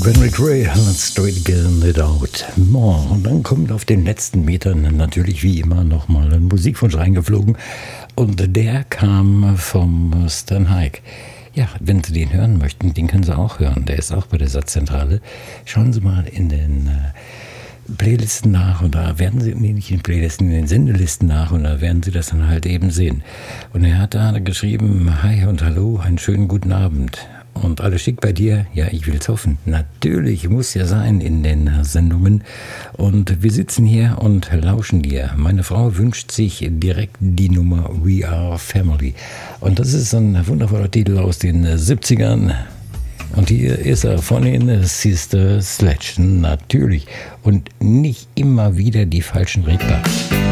Glenrick Ray, let's straight get it out. Und dann kommt auf den letzten Metern natürlich wie immer nochmal ein Musikwunsch reingeflogen. Und der kam vom Stan Hike. Ja, wenn Sie den hören möchten, den können Sie auch hören. Der ist auch bei der Satzzentrale. Schauen Sie mal in den Playlisten nach und da werden Sie, nicht in den Playlisten, in den Sendelisten nach und da werden Sie das dann halt eben sehen. Und er hat da geschrieben, hi und hallo, einen schönen guten Abend. Und alles schick bei dir? Ja, ich will's hoffen. Natürlich, muss ja sein in den Sendungen. Und wir sitzen hier und lauschen dir. Meine Frau wünscht sich direkt die Nummer We Are Family. Und das ist ein wundervoller Titel aus den 70ern. Und hier ist er von den Sister Sledge. Natürlich. Und nicht immer wieder die falschen Regler.